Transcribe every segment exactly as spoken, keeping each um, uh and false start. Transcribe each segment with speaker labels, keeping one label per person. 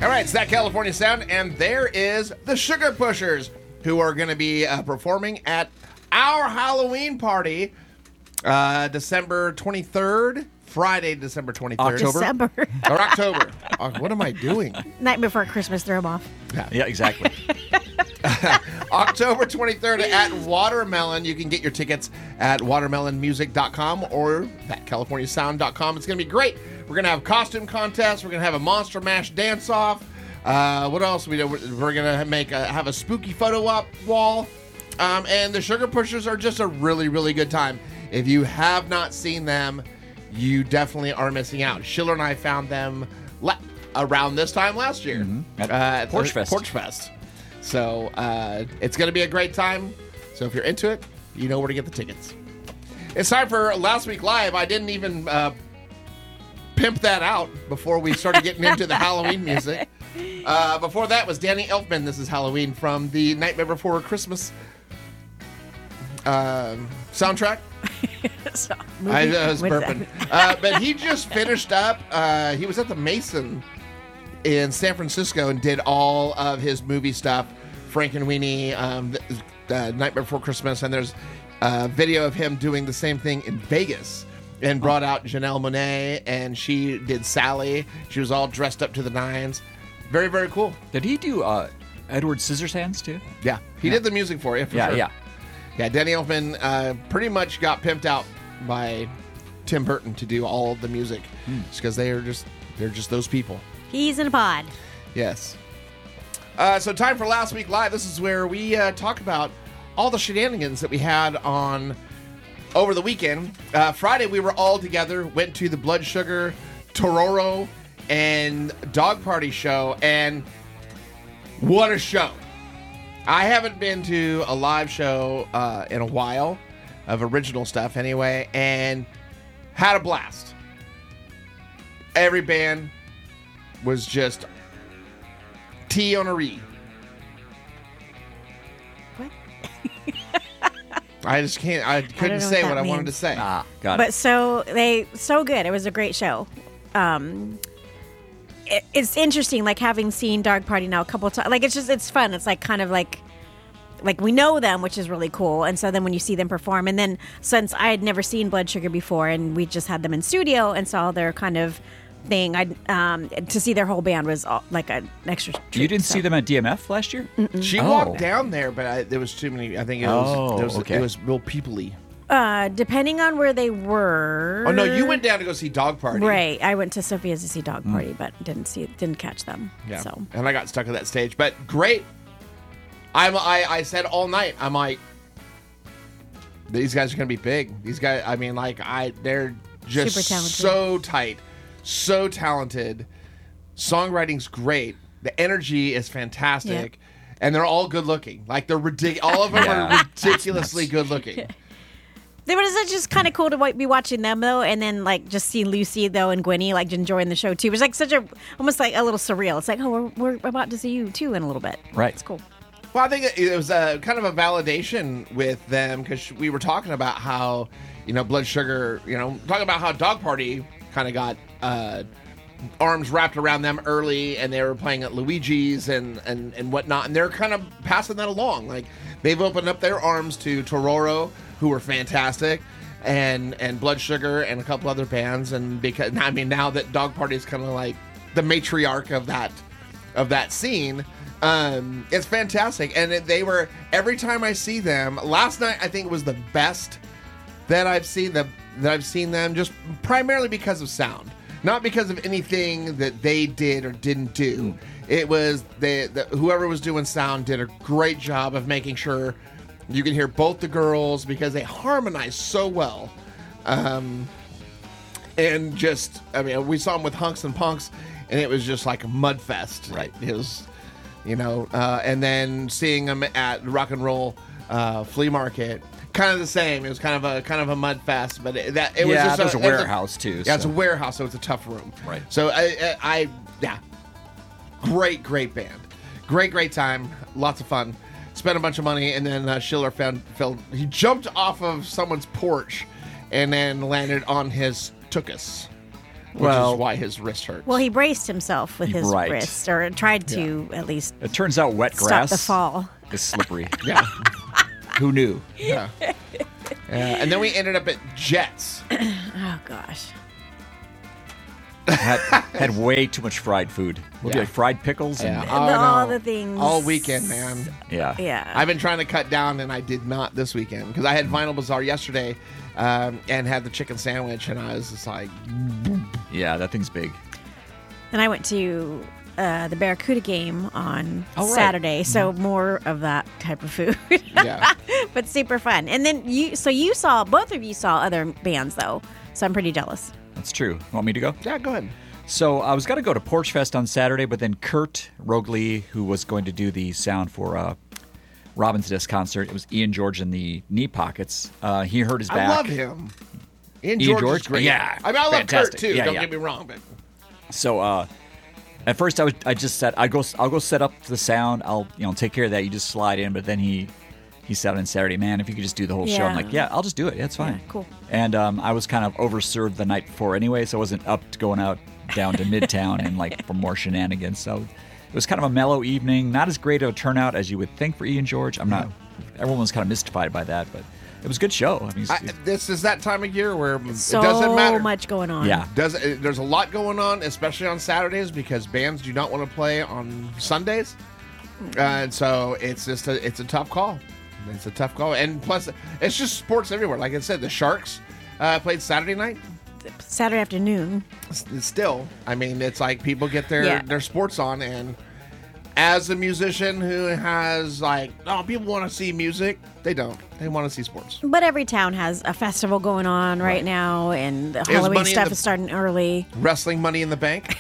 Speaker 1: All right, it's that California Sound, and there is the Sugar Pushers, who are going to be uh, performing at our Halloween party, uh, December twenty-third, Friday, December twenty-third.
Speaker 2: October?
Speaker 3: December.
Speaker 1: Or October. Uh, what am I doing?
Speaker 3: Night before Christmas, throw them off.
Speaker 2: Yeah, exactly.
Speaker 1: October twenty-third at Watermelon. You can get your tickets at watermelon music dot com or that california sound dot com. It's going to be great. We're going to have costume contests. We're going to have a Monster Mash dance-off. Uh, what else? We do? We're going to make a, have a spooky photo op wall. Um, and the Sugar Pushers are just a really, really good time. If you have not seen them, you definitely are missing out. Schiller and I found them la- around this time last year.
Speaker 2: Mm-hmm. At
Speaker 1: uh, at
Speaker 2: Porch
Speaker 1: the
Speaker 2: Fest.
Speaker 1: Porch Fest. So uh, it's going to be a great time. So if you're into it, you know where to get the tickets. It's time for Last Week Live. I didn't even uh, pimp that out before we started getting into the Halloween music. Uh, before that was Danny Elfman. This is Halloween from the Nightmare Before Christmas uh, soundtrack.
Speaker 3: So,
Speaker 1: I
Speaker 3: movie
Speaker 1: uh, was
Speaker 3: with
Speaker 1: burping.
Speaker 3: that.
Speaker 1: Uh, but he just finished up. Uh, he was at the Mason in San Francisco and did all of his movie stuff. Frank and Weenie, um, the, uh, Nightmare Before Christmas, and there's a video of him doing the same thing in Vegas and brought out Janelle Monáe, and she did Sally. She was all dressed up to the nines. Very, very cool.
Speaker 2: Did he do uh, Edward Scissorhands too?
Speaker 1: Yeah, he
Speaker 2: Yeah.
Speaker 1: did the music for you, for
Speaker 2: yeah,
Speaker 1: sure.
Speaker 2: yeah.
Speaker 1: Yeah, Danny Elfman uh, pretty much got pimped out by Tim Burton to do all of the music,
Speaker 2: Mm.
Speaker 1: just because they are just they're just those people.
Speaker 3: He's in a pod.
Speaker 1: Yes. Uh, so time for Last Week Live. This is where we uh, talk about all the shenanigans that we had on over the weekend. Uh, Friday we were all together, went to the Blood Sugar, Tororo, and Dog Party show, and what a show! I haven't been to a live show uh, in a while, of original stuff anyway, and had a blast. Every band was just T on a re.
Speaker 3: What?
Speaker 1: I just can't, I couldn't
Speaker 3: know
Speaker 1: say
Speaker 3: what
Speaker 1: what,
Speaker 3: that
Speaker 1: I wanted to
Speaker 3: means.
Speaker 1: say.
Speaker 2: Ah, got it.
Speaker 3: But so they so good. It was a great show. Um, it, it's interesting, like having seen Dog Party now a couple times. Like it's just it's fun. It's like kind of like like we know them, which is really cool. And so then when you see them perform, and then since I had never seen Blood Sugar before, and we just had them in studio and saw their kind of thing, I um to see their whole band was all, like an extra. Treat,
Speaker 2: you didn't
Speaker 3: so.
Speaker 2: see them at D M F last year?
Speaker 1: She
Speaker 2: Oh.
Speaker 1: walked down there, but I, there was too many. I think it was,
Speaker 2: Oh,
Speaker 1: it was,
Speaker 2: okay.
Speaker 1: it was real people-y.
Speaker 3: Uh, depending on where they were.
Speaker 1: Oh, no, you went down to go see Dog Party.
Speaker 3: Right, I went to Sophia's to see Dog Party, but didn't see didn't catch them.
Speaker 1: Yeah.
Speaker 3: So
Speaker 1: And I got stuck at that stage. But great. I'm, I, I said all night, I'm like, these guys are going to be big. These guys, I mean, like, I they're just
Speaker 3: Super talented.
Speaker 1: so tight, so talented. Songwriting's great. The energy is fantastic. And they're all good looking. Like, they're ridiculous. All of them
Speaker 2: Yeah.
Speaker 1: are ridiculously good looking.
Speaker 3: It was just kind of cool to wa- be watching them though, and then like just see Lucy though and Gwenny like enjoying the show too. It was like such a almost like a little surreal. It's like, oh, we're, we're about to see you too in a little bit.
Speaker 2: Right.
Speaker 3: It's cool.
Speaker 1: Well, I think it- it was a, kind of a validation with them because we were talking about how, you know, Blood Sugar, you know, talking about how Dog Party kind of got uh, arms wrapped around them early and they were playing at Luigi's and, and, and whatnot. And they're kind of passing that along. Like, they've opened up their arms to Tororo, who were fantastic, and, and Blood Sugar and a couple other bands. And because, I mean, now that Dog Party is kind of like the matriarch of that, of that scene, Um, it's fantastic, and it, they were every time I see them. Last night, I think was the best that I've seen them. That I've seen them just primarily because of sound, not because of anything that they did or didn't do. It was they, the, whoever was doing sound did a great job of making sure you can hear both the girls because they harmonize so well. Um, and just, I mean, we saw them with Hunks and Punks, and it was just like a mud fest.
Speaker 2: Right.
Speaker 1: It was. You know, uh, and then seeing them at Rock and Roll uh, Flea Market, kind of the same. It was kind of a kind of a mud fest, but it, that it was
Speaker 2: Yeah,
Speaker 1: just
Speaker 2: there's a
Speaker 1: it was
Speaker 2: warehouse, too,
Speaker 1: Yeah, it's a
Speaker 2: so-
Speaker 1: warehouse, so it's a tough room.
Speaker 2: Right.
Speaker 1: So I, I, I yeah, great, great band, great, great time, lots of fun. Spent a bunch of money, and then uh, Schiller found fell. He jumped off of someone's porch, and then landed on his tuchus. which
Speaker 2: Well-
Speaker 1: is why his wrist hurts.
Speaker 3: Well, he braced himself with his
Speaker 2: Right.
Speaker 3: wrist, or tried to at least
Speaker 2: It turns out wet
Speaker 3: stop
Speaker 2: grass
Speaker 3: the fall.
Speaker 2: is slippery.
Speaker 1: yeah.
Speaker 2: Who knew?
Speaker 1: Yeah. Yeah. And then we ended up at Jets.
Speaker 3: Oh gosh.
Speaker 2: Had, had way too much fried food. We'll
Speaker 1: Yeah.
Speaker 2: get fried pickles and
Speaker 1: Yeah.
Speaker 3: And
Speaker 1: Oh,
Speaker 3: the- all
Speaker 1: no.
Speaker 3: the things.
Speaker 1: All weekend, man.
Speaker 2: yeah.
Speaker 3: Yeah.
Speaker 1: I've been trying to cut down, and I did not this weekend because I had Vinyl Bazaar yesterday um, and had the chicken sandwich, and I was just like,
Speaker 2: Yeah, that thing's big.
Speaker 3: And I went to uh, the Barracuda game on
Speaker 2: Oh, right.
Speaker 3: Saturday, so more of that type of food.
Speaker 1: yeah.
Speaker 3: But super fun. And then you, so you saw, both of you saw other bands though, so I'm pretty jealous.
Speaker 2: That's true. Want me to go?
Speaker 1: Yeah, go ahead.
Speaker 2: So I was going to go to Porch Fest on Saturday, but then Kurt Rogley, who was going to do the sound for uh, Robin's Disc concert, it was Ian George in the Knee Pockets. Uh, he hurt his back.
Speaker 1: I love him. Ian,
Speaker 2: Ian
Speaker 1: George,
Speaker 2: George?
Speaker 1: is great.
Speaker 2: Yeah,
Speaker 1: I mean, I love
Speaker 2: fantastic.
Speaker 1: Kurt too.
Speaker 2: Yeah,
Speaker 1: don't
Speaker 2: yeah.
Speaker 1: get me wrong, but
Speaker 2: So uh, at first I was I just said I go I'll go set up the sound. I'll you know take care of that. You just slide in. But then he he said on Saturday, man, if you could just do the whole show. I'm
Speaker 3: Yeah.
Speaker 2: like, yeah, I'll just do it. Yeah, it's fine.
Speaker 3: Yeah, cool.
Speaker 2: And um, I was kind of overserved the night before anyway, so I wasn't up to going out down to Midtown and like for more shenanigans. So it was kind of a mellow evening. Not as great of a turnout as you would think for Ian George. I'm not. Everyone was kind of mystified by that, but it was a good show. I mean, it's-
Speaker 1: I, this is that time of year where
Speaker 3: So
Speaker 1: it doesn't matter.
Speaker 3: much going on.
Speaker 2: yeah.
Speaker 1: Does uh, there's a lot going on, especially on Saturdays, because bands do not want to play on Sundays, uh, and so it's just a it's a tough call. It's a tough call, and plus it's just sports everywhere. Like I said, the Sharks uh, played Saturday night.
Speaker 3: Saturday afternoon.
Speaker 1: S- Still, I mean, it's like people get their
Speaker 3: Yeah.
Speaker 1: their sports on, and as a musician who has like, oh, people want to see music, they don't. They want to see sports.
Speaker 3: But every town has a festival going on right,
Speaker 1: Right.
Speaker 3: now, and the
Speaker 1: Is
Speaker 3: Halloween
Speaker 1: Money in
Speaker 3: stuff
Speaker 1: the-
Speaker 3: is starting early.
Speaker 1: Wrestling Money in the Bank.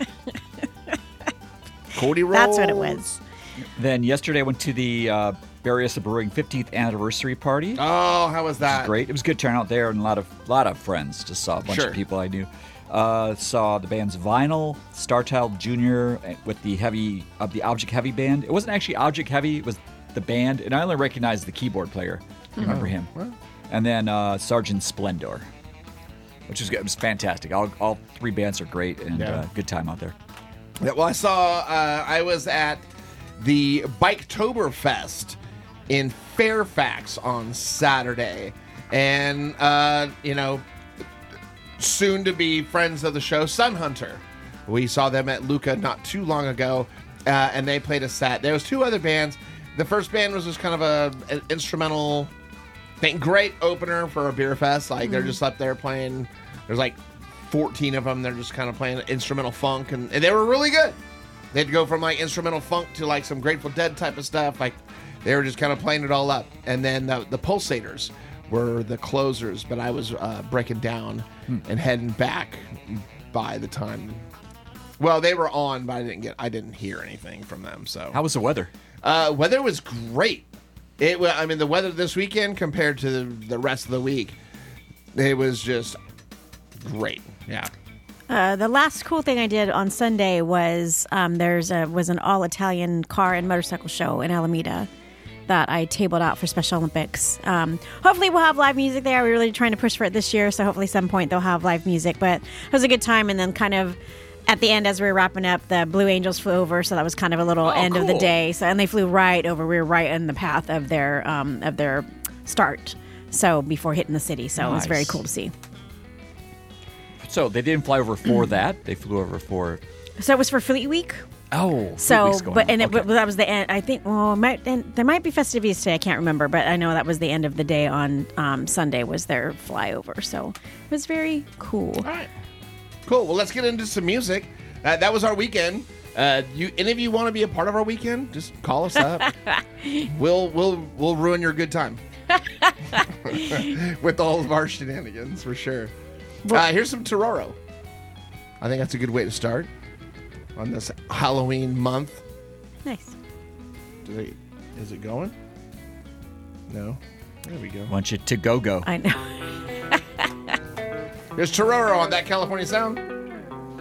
Speaker 1: Cody Rhodes.
Speaker 3: That's what it was.
Speaker 2: Then yesterday I went to the uh, Berryessa Brewing fifteenth anniversary party.
Speaker 1: Oh, how was that?
Speaker 2: Great. It was a good turnout there and a lot of lot of friends. Just saw a bunch
Speaker 1: Sure.
Speaker 2: of people I knew. Uh, saw the bands Vinyl, Star Child Junior with the heavy of the Object Heavy band. It wasn't actually Object Heavy; it was the band, and I only recognized the keyboard player. I remember him.
Speaker 1: well.
Speaker 2: And then uh, Sergeant Splendor, which was good. It was fantastic. All, all three bands are great and
Speaker 1: Yeah.
Speaker 2: uh, good time out there.
Speaker 1: Yeah, well, I saw. Uh, I was at the Biketoberfest in Fairfax on Saturday, and uh, you know, soon to be friends of the show, Sun Hunter. We saw them at Luca not too long ago, uh, and they played a set. There was two other bands. The first band was just kind of a an instrumental thing. Great opener for a beer fest. Like they're just up there playing. There's like fourteen of them. They're just kind of playing instrumental funk, and, and they were really good. They'd go from like instrumental funk to like some Grateful Dead type of stuff. Like they were just kind of playing it all up. And then the, the Pulsators were the closers, but I was uh, breaking down and heading back by the time. Well, they were on, but I didn't get. I didn't hear anything from them. So
Speaker 2: How was the weather?
Speaker 1: uh, weather was great. It wa I mean, the weather this weekend compared to the, the rest of the week, it was just great. Yeah.
Speaker 3: Uh, the last cool thing I did on Sunday was um, there's a was an all Italian car and motorcycle show in Alameda that I tabled out for Special Olympics. Um, hopefully we'll have live music there. We're really trying to push for it this year, so hopefully some point they'll have live music. But it was a good time, and then kind of at the end as we were wrapping up, the Blue Angels flew over, so that was kind of a little
Speaker 1: Oh,
Speaker 3: end of the
Speaker 1: cool.
Speaker 3: day. So and they flew right over. We were right in the path of their um, of their start. So before hitting the city, so it was very
Speaker 2: Nice.
Speaker 3: cool to see.
Speaker 2: So they didn't fly over for that. They flew over for.
Speaker 3: So it was for Fleet Week.
Speaker 2: Oh,
Speaker 3: So,
Speaker 2: Week's going
Speaker 3: but
Speaker 2: on.
Speaker 3: and it,
Speaker 2: Okay.
Speaker 3: but that was the end. I think. Well, it might, and there might be festivities today. I can't remember, but I know that was the end of the day on um, Sunday. Was their flyover, so it was very cool.
Speaker 1: All right. Cool. Well, let's get into some music. Uh, that was our weekend. Uh, you, any of you want to be a part of our weekend? Just call us up. we'll we'll we'll ruin your good time with all of our shenanigans for sure. Uh, here's some Tororo. I think that's a good way to start on this Halloween month.
Speaker 3: Nice.
Speaker 1: Do they, is it going? No. There we go.
Speaker 2: Want you to go go.
Speaker 3: I know.
Speaker 1: Here's Tororo on That California Sound.